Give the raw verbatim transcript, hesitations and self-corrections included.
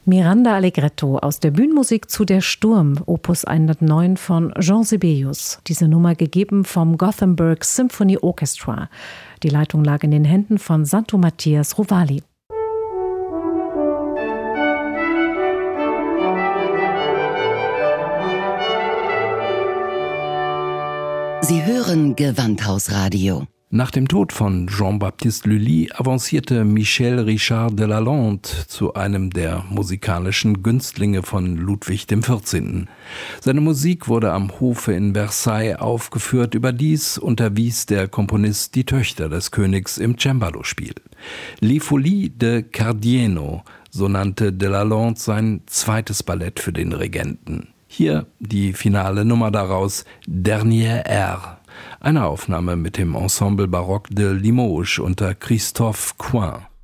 Miranda Allegretto aus der Bühnenmusik zu Der Sturm, Opus hundertneun von Jean Sibelius. Diese Nummer gegeben vom Gothenburg Symphony Orchestra. Die Leitung lag in den Händen von Santo Matthias Rovali. Sie hören Gewandhausradio. Nach dem Tod von Jean-Baptiste Lully avancierte Michel Richard de Lalande zu einem der musikalischen Günstlinge von Ludwig der vierzehnten. Seine Musik wurde am Hofe in Versailles aufgeführt. Überdies unterwies der Komponist die Töchter des Königs im Cembalo-Spiel. Les Folies de Cardiano, so nannte de Lalande sein zweites Ballett für den Regenten. Hier die finale Nummer daraus, Dernier Air. Eine Aufnahme mit dem Ensemble Baroque de Limoges unter Christophe Coin.